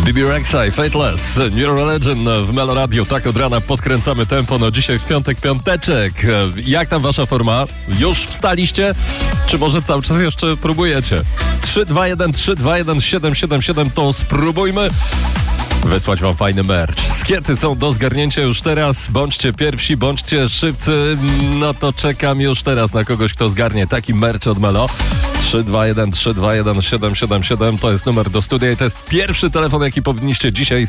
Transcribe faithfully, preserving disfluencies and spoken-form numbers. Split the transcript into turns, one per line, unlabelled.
B B Rexha i Fateless, New Religion w Melo Radio. Tak od rana podkręcamy tempo. No dzisiaj w piątek, piąteczek. Jak tam wasza forma? Już wstaliście? Czy może cały czas jeszcze próbujecie? trzy dwa jeden trzy dwa jeden siedem siedem siedem to spróbujmy wysłać wam fajny merch. Skiety są do zgarnięcia już teraz. Bądźcie pierwsi, bądźcie szybcy. No to czekam już teraz na kogoś, kto zgarnie taki merch od Melo. trzy dwa jeden trzy dwa jeden siedem siedem siedem to jest numer do studia i to jest pierwszy telefon, jaki powinniście dzisiaj